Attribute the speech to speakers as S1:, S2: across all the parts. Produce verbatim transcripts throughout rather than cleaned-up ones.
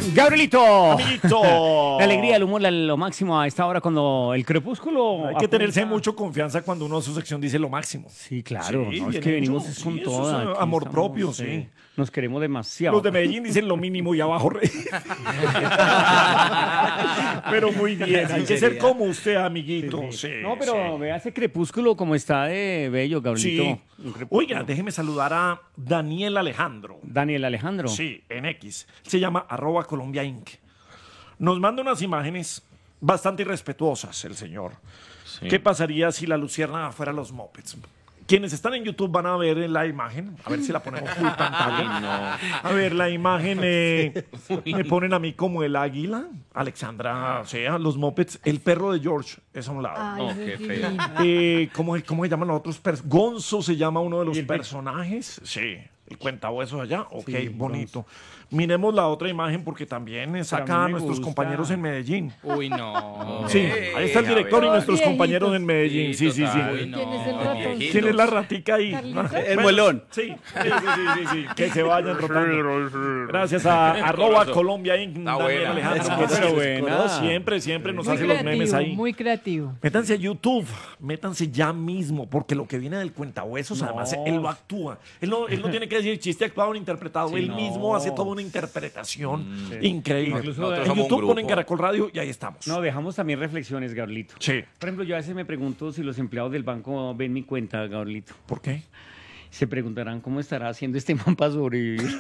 S1: Gabrielito.
S2: Amiguito.
S1: La alegría, el humor, la- lo máximo a esta hora cuando el crepúsculo...
S2: Hay que
S1: apunta.
S2: tenerse mucho confianza cuando uno a su sección dice lo máximo.
S1: Sí, claro.
S2: Sí,
S1: ¿no? Es
S2: bien
S1: que venimos
S2: hecho.
S1: es con
S2: Sí, eso
S1: toda.
S2: es
S1: aquí
S2: amor
S1: estamos,
S2: propio,
S1: eh,
S2: sí.
S1: Nos queremos demasiado.
S2: Los de Medellín dicen lo mínimo y abajo rey. Pero muy bien, hay que ser como usted, amiguito. Sí,
S1: No, pero
S2: sí.
S1: vea ese crepúsculo como está de bello, Gabrielito.
S2: Sí.
S1: Un crepúsculo.
S2: Oiga, déjeme saludar a Daniel Alejandro.
S1: Daniel Alejandro.
S2: Sí, en X. Se llama arroba Colombia Inc. Nos manda unas imágenes bastante irrespetuosas el señor. ¿Qué pasaría si la luciérnaga fuera los mopeds? Quienes están en YouTube van a ver la imagen. A ver si la ponemos full pantalla. A ver, la imagen eh, me ponen a mí como el águila. Alexandra, o sea, los mopeds. El perro de George es a un lado.
S3: Ay,
S4: No,
S3: eso
S4: qué
S3: es
S4: feo.
S3: divino.
S2: Eh, ¿cómo, ¿Cómo se llaman los otros personajes? Gonzo se llama uno de los
S1: ¿Y el
S2: personajes. Sí, el cuentahuesos allá. Ok,
S1: Sí,
S2: bonito. Miremos la otra imagen porque también es
S1: Pero a
S2: acá
S1: mí me
S2: nuestros
S1: gusta.
S2: compañeros en Medellín.
S4: Uy, no.
S2: Sí,
S4: Eh,
S2: ahí está el
S4: a
S2: director y
S4: ver.
S2: nuestros
S3: Viejitos.
S2: compañeros en Medellín. Sí, sí, sí.
S4: total. Uy,
S3: ¿Quién es el
S4: no,
S3: ratón?
S4: viejitos.
S2: ¿Quién es la ratica ahí?
S3: ¿Carlito?
S2: El
S1: muelón.
S2: Sí, sí, sí, sí, sí, sí. Que se vayan rotando. Gracias a arroba Colombia Inc.
S4: Está
S2: Daniel
S4: buena.
S2: Alejandro.
S1: Está
S2: que
S1: pero
S2: se-
S1: buena.
S2: Siempre, siempre nos
S3: Muy
S2: hace los memes
S3: creativo,
S2: ahí.
S3: muy creativo.
S2: Métanse a YouTube, métanse ya mismo, porque lo que viene del cuentahuesos,
S1: No.
S2: además, él lo actúa. Él no, él no tiene que decir chiste actuado o interpretado,
S1: Sí,
S2: él
S1: no.
S2: mismo hace toda una interpretación increíble.
S1: Incluso
S4: Nosotros
S2: en
S4: somos un
S2: YouTube
S4: grupo.
S2: ponen Caracol Radio y ahí estamos.
S1: No, dejamos también reflexiones, Gabrielito.
S2: Sí.
S1: Por ejemplo, yo a veces me pregunto si los empleados del banco ven mi cuenta, Gabrielito.
S2: ¿Por qué?
S1: Se preguntarán cómo estará haciendo este man para sobrevivir.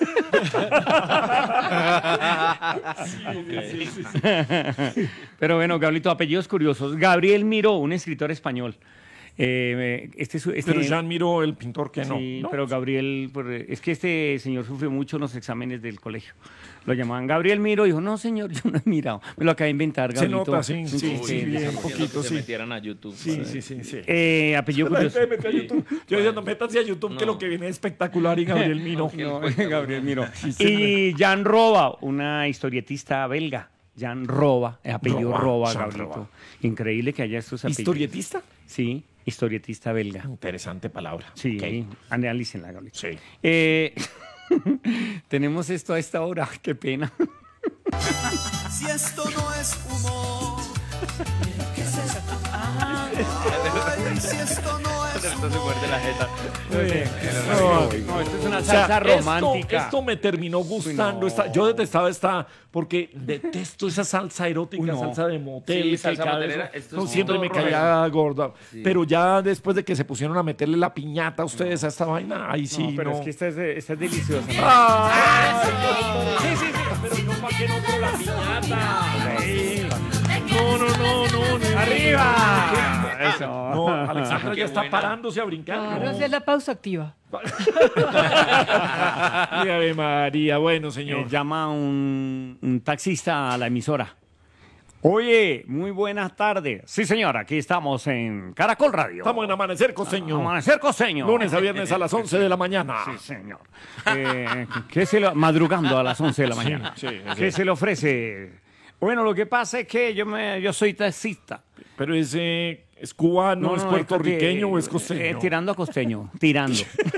S1: Pero bueno, Gabrielito, apellidos curiosos. Gabriel Miró, un escritor español. Eh, este, es- este,
S2: Pero Jean Miró, el pintor, que no.
S1: sí,
S2: ¿no?
S1: pero Gabriel, pues, es que este señor sufrió mucho en los exámenes del colegio. Lo llamaban Gabriel Miro y dijo, no señor, yo no he mirado. Me lo acabé de inventar,
S2: Se
S1: Gabrielito.
S2: nota, sí, sí,
S1: Un
S2: sí,
S1: chiste.
S2: bien, un
S4: Haciendo
S2: poquito,
S4: que
S2: sí.
S4: se metieran a YouTube.
S2: Sí, sí, sí, sí.
S1: Eh, apellido
S2: La
S1: curioso.
S2: gente metió a YouTube. Yo diciendo, métanse a YouTube, que
S4: No.
S2: lo que viene es espectacular y Gabriel Miro.
S1: No, Gabriel Miró. Y Jan Roba, una historietista belga. Jan Roba, eh, apellido
S2: Roba,
S1: Roba,
S2: Jan
S1: Gabrielito.
S2: Roba.
S1: Increíble que haya estos apellidos.
S2: ¿Historietista?
S1: Sí, historietista belga.
S2: Interesante palabra.
S1: Sí,
S2: Ok.
S1: analícenla, Gabrielito.
S2: Sí.
S1: Eh, tenemos esto a esta hora, qué pena.
S5: Si esto no es humor, ¿qué es esto? Ay, si esto no es
S4: Esto se muerde la jeta.
S1: No, no, esto es una
S2: O sea,
S1: salsa
S2: esto-
S1: romántica.
S2: Esto, me terminó gustando.
S1: no.
S2: esta- yo detestaba esta, porque detesto esa salsa erótica,
S1: Uy, no.
S2: salsa de motel.
S4: Sí,
S2: que
S4: salsa
S2: cada
S4: motelera,
S2: vez-
S4: esto
S2: no,
S4: es
S2: siempre
S4: todo
S2: me caía gorda. Pero ya después de que se pusieron a meterle la piñata a ustedes a esta vaina, ahí sí.
S1: No, pero
S2: no.
S1: es que esta es, esta es deliciosa.
S2: ¡Ah! Sí, sí, sí. Pero yo para qué no con la piñata. Sí. No, no, no, no. no.
S1: ¡Arriba! Eso.
S2: No, Alexandra
S4: Qué
S2: ya está
S4: buena.
S2: parándose a brincar.
S3: Claro,
S2: No.
S3: hacer la pausa activa.
S2: Ave María, bueno,
S1: Eh,
S2: señor.
S1: llama un, un taxista a la emisora. Oye, muy buenas tardes. Sí, señor, aquí estamos en Caracol Radio.
S2: Estamos en Amanecer Costeño.
S1: Amanecer Costeño.
S2: Lunes a viernes a las once de la mañana.
S1: Sí, señor. Eh, ¿qué se lo, madrugando a las once de la mañana.
S2: sí, sí.
S1: ¿Qué se le ofrece? Bueno, lo que pasa es que yo, me, yo soy taxista.
S2: Pero es, eh, es cubano, es puertorriqueño o es costeño.
S1: Eh, tirando a costeño, tirando.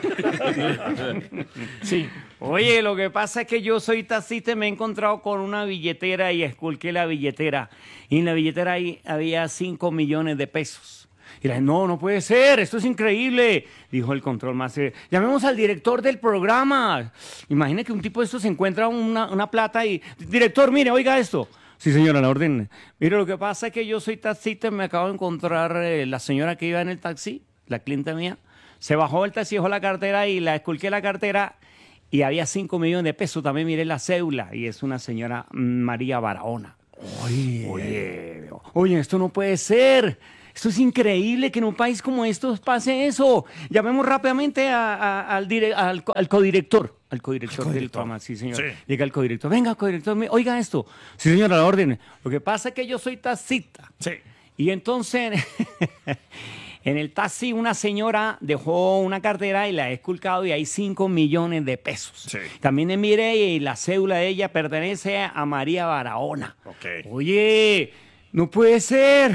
S2: Sí.
S1: Oye, lo que pasa es que yo soy taxista y me he encontrado con una billetera y esculqué la billetera. Y en la billetera ahí había cinco millones de pesos. Y la gente, no, no puede ser, esto es increíble, dijo el control master. Llamemos al director del programa. Imagina que un tipo de estos se encuentra una, una plata y, director, mire, oiga esto. Sí, señora, la orden. Mire, lo que pasa es que yo soy taxista y me acabo de encontrar eh, la señora que iba en el taxi, la cliente mía. Se bajó del taxi, dejó la cartera y la esculqué la cartera y había cinco millones de pesos. También miré la cédula y es una señora mm, María Barahona. Oye, oye, oye, esto no puede ser. Esto es increíble que en un país como estos pase eso. Llamemos rápidamente a- a- al, dire- al, co- al codirector. Al codirector del programa, sí, señor.
S2: Sí.
S1: Llega el codirector. Venga, codirector, me- oiga esto. Sí, señora, la orden. Lo que pasa es que yo soy taxista.
S2: Sí.
S1: Y entonces, en el taxi una señora dejó una cartera y la he esculcado y hay cinco millones de pesos.
S2: Sí.
S1: También le miré y la cédula de ella pertenece a María Barahona.
S2: Ok.
S1: Oye, no puede ser.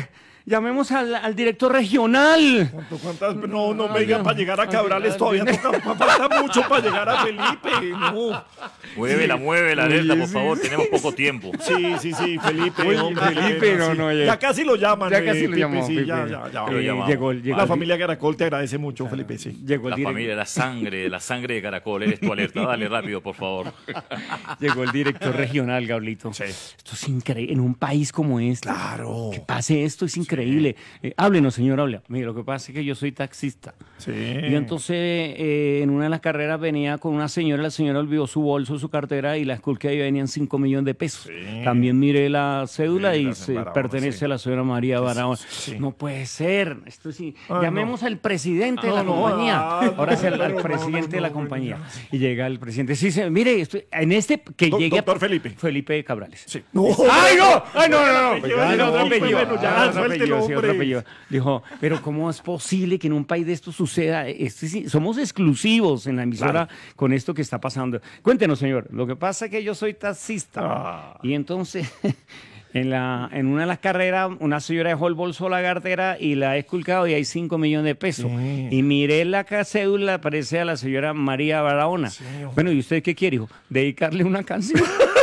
S1: llamemos al, al director regional.
S2: ¿Cuánto- cuántas? No, no me diga, para llegar a Cabrales todavía toca, falta mucho para llegar a Felipe. No.
S3: Muévela, muévela, alerta, por favor, tenemos poco tiempo.
S2: Sí, sí, sí, Felipe.
S1: Uy,
S2: hombre,
S1: Felipe,
S2: qué pena,
S1: no,
S2: sí.
S1: no, ya-
S2: ya casi lo llaman.
S1: Ya
S2: eh,
S1: casi lo
S2: Pipe,
S1: llamó.
S2: sí,
S1: Pipe.
S2: ya, ya, ya.
S1: Eh,
S3: Lo llamamos.
S1: llegó, el- llegó
S2: La
S1: el-
S2: familia Caracol te agradece mucho, Felipe, sí.
S1: llegó el
S3: La
S1: direct-
S3: familia, la sangre, la sangre de Caracol, eres tu alerta. Dale rápido, por favor.
S1: Llegó el director regional, Gablito.
S2: Sí.
S1: Esto es increíble. En un país como este.
S2: Claro.
S1: Que pase esto es increíble. Eh, háblenos, señor, hable. Mire, lo que pasa es que yo soy taxista.
S2: Sí.
S1: Y entonces eh, en una de las carreras venía con una señora, la señora olvidó su bolso, su cartera y la school que ahí venían cinco millones de pesos.
S2: Sí.
S1: También miré la cédula
S2: Sí,
S1: y
S2: las
S1: se
S2: en Barahona,
S1: pertenece
S2: sí.
S1: a la señora María Barahona.
S2: sí.
S1: No puede ser. Esto sí.
S2: Ay,
S1: Llamemos al presidente de la
S2: No, no,
S1: compañía.
S2: ah,
S1: Ahora es el,
S2: no,
S1: al
S2: no,
S1: presidente
S2: no,
S1: de la
S2: no,
S1: compañía.
S2: no.
S1: Y llega el presidente. Sí, se, mire, estoy- en este que
S2: Do-
S1: llegue.
S2: doctor Felipe.
S1: Felipe Cabrales.
S2: Sí. No,
S1: ¡Ay, no! ¡Ay, no, no, no!
S2: apellido,
S1: Ah,
S2: no,
S1: no, otro
S2: hombre,
S1: apellido.
S2: bueno, ya,
S1: Ah, otro
S2: suéltelo,
S1: apellido, sí, otro
S2: hombre.
S1: apellido. Dijo, pero ¿cómo es posible que en un país de esto suceda? Este sí- somos exclusivos en la emisora
S2: Claro.
S1: con esto que está pasando. Cuéntenos, señor. Lo que pasa es que yo soy taxista.
S2: Ah.
S1: Y entonces, en, la, en una de las carreras, una señora dejó el bolso o la cartera y la he esculcado y hay cinco millones de pesos.
S2: Sí.
S1: Y miré la ca- cédula, parece a la señora María Barahona.
S2: Sí, hombre.
S1: Bueno, ¿y usted qué quiere, hijo? Dedicarle una canción.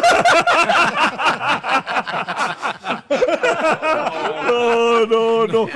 S2: no, no, no.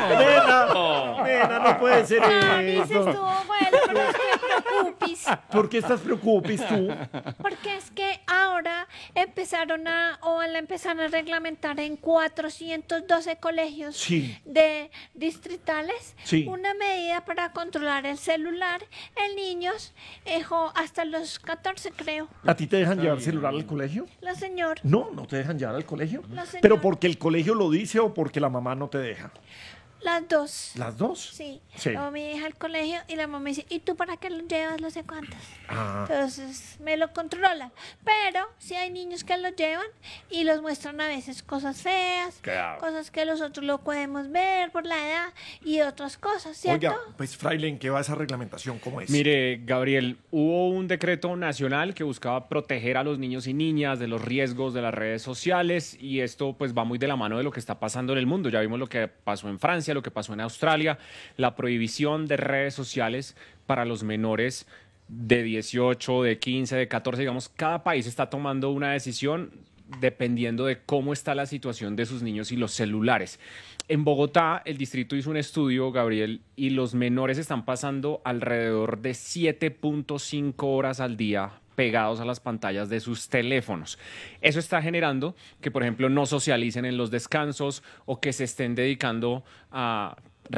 S2: Nena, nena, no puede ser
S6: Davis
S2: eso.
S6: estuvo bueno, pero es que preocupis,
S2: ¿Por qué estás preocupes tú?
S6: porque es que ahora empezaron a, o la empezaron a reglamentar en cuatrocientos doce colegios
S2: Sí.
S6: de distritales
S2: Sí.
S6: una medida para controlar el celular en niños eh, jo, hasta los catorce, creo.
S2: ¿A ti te dejan llevar celular al colegio?
S6: La señor.
S2: No, no te dejan llevar al colegio.
S6: No, señor.
S2: Pero porque el colegio lo dice o porque la mamá no te deja.
S6: Las dos.
S2: Las dos.
S6: Sí.
S2: Sí.
S6: Luego mi hija al colegio y la mamá me dice, ¿y tú para qué lo llevas no sé cuántas?
S2: Ah.
S6: Entonces me lo controlan. Pero sí hay niños que lo llevan y los muestran a veces cosas feas,
S2: Claro.
S6: cosas que nosotros lo podemos ver por la edad y otras cosas, ¿cierto?
S2: Oiga, pues Fraile, ¿en qué va esa reglamentación? ¿Cómo es?
S7: Mire, Gabriel, hubo un decreto nacional que buscaba proteger a los niños y niñas de los riesgos de las redes sociales y esto pues va muy de la mano de lo que está pasando en el mundo. Ya vimos lo que pasó en Francia, lo que pasó en Australia, la prohibición de redes sociales para los menores de dieciocho, de quince, de catorce, digamos, cada país está tomando una decisión dependiendo de cómo está la situación de sus niños y los celulares. En Bogotá, el distrito hizo un estudio, Gabriel, y los menores están pasando alrededor de siete punto cinco horas al día pegados a las pantallas de sus teléfonos. Eso está generando que, por ejemplo, no socialicen en los descansos o que se estén dedicando a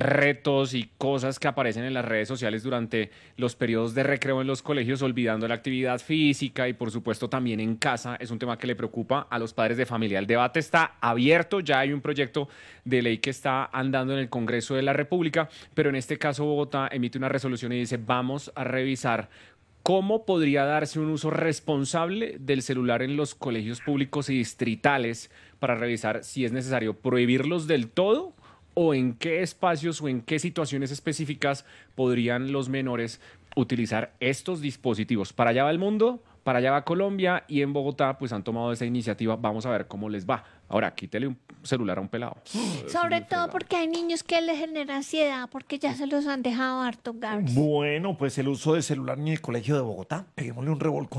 S7: retos y cosas que aparecen en las redes sociales durante los periodos de recreo en los colegios, olvidando la actividad física y, por supuesto, también en casa. Es un tema que le preocupa a los padres de familia. El debate está abierto, ya hay un proyecto de ley que está andando en el Congreso de la República, pero en este caso Bogotá emite una resolución y dice, vamos a revisar ¿cómo podría darse un uso responsable del celular en los colegios públicos y distritales para revisar si es necesario prohibirlos del todo o en qué espacios o en qué situaciones específicas podrían los menores utilizar estos dispositivos? Para allá va el mundo, para allá va Colombia y en Bogotá pues han tomado esa iniciativa. Vamos a ver cómo les va. Ahora, quítele un celular a un pelado.
S6: Sobre todo porque hay niños que les genera ansiedad porque ya se los han dejado harto, Gabs.
S2: Bueno, pues el uso de celular en el colegio de Bogotá. Peguémosle un revolcón.